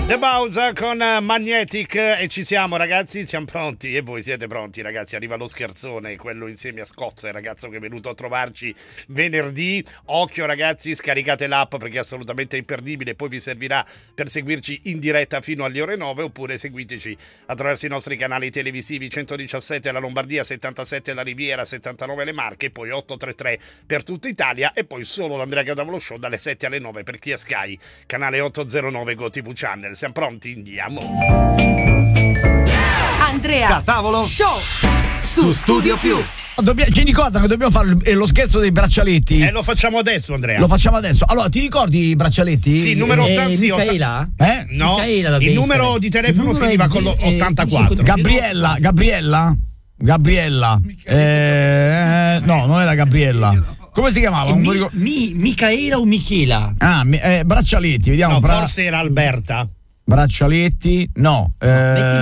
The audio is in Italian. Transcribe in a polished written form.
The Bowser con Magnetic e ci siamo ragazzi, siamo pronti e voi siete pronti ragazzi, arriva lo scherzone, quello insieme a Scozza, il ragazzo che è venuto a trovarci venerdì. Occhio ragazzi, scaricate l'app perché è assolutamente imperdibile, poi vi servirà per seguirci in diretta fino alle ore 9 oppure seguiteci attraverso i nostri canali televisivi 117 la Lombardia, 77 la Riviera, 79 le Marche, poi 833 per tutta Italia e poi solo l'Andrea Cadavolo Show dalle 7 alle 9 per chi è Sky, canale 809 GoTV Channel. Siamo pronti? Andiamo. Andrea Cadavolo Show su Studio Più. Ci ricorda che dobbiamo fare lo scherzo dei braccialetti? Lo facciamo adesso, Andrea. Lo facciamo adesso. Allora, ti ricordi i braccialetti? Sì, il numero 80. Micaela? No, Micaela il numero di telefono finiva con l'84. Gabriella. No, non era Gabriella. Come si chiamava? Micaela o Michela? Braccialetti, vediamo. No, forse era Alberta. Braccialetti, no.